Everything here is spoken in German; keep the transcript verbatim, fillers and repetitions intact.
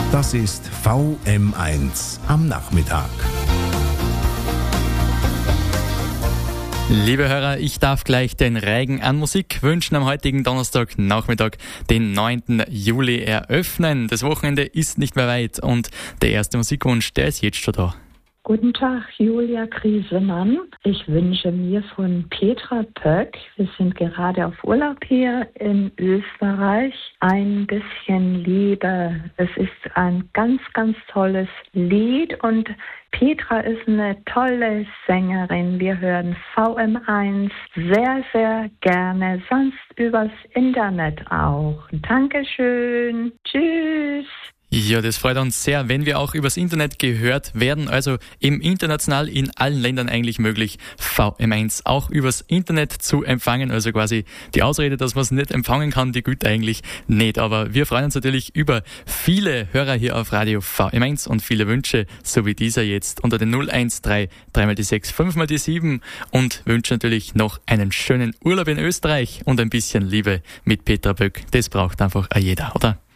Das ist V M eins am Nachmittag. Liebe Hörer, ich darf gleich den Reigen an Musik wünschen am heutigen Donnerstagnachmittag, den neunten Juli, eröffnen. Das Wochenende ist nicht mehr weit und der erste Musikwunsch, der ist jetzt schon da. Guten Tag, Julia Griesemann. Ich wünsche mir von Petra Pöck, wir sind gerade auf Urlaub hier in Österreich, ein bisschen Liebe. Es ist ein ganz, ganz tolles Lied und Petra ist eine tolle Sängerin. Wir hören V M eins sehr, sehr gerne, sonst übers Internet auch. Dankeschön. Tschüss. Ja, das freut uns sehr, wenn wir auch übers Internet gehört werden, also eben international in allen Ländern eigentlich möglich, V M eins auch übers Internet zu empfangen, also quasi die Ausrede, dass man es nicht empfangen kann, die gilt eigentlich nicht, aber wir freuen uns natürlich über viele Hörer hier auf Radio V M eins und viele Wünsche, so wie dieser jetzt unter den null eins drei, drei mal die sechs, fünf mal die sieben und wünschen natürlich noch einen schönen Urlaub in Österreich und ein bisschen Liebe mit Petra Böck, das braucht einfach jeder, oder?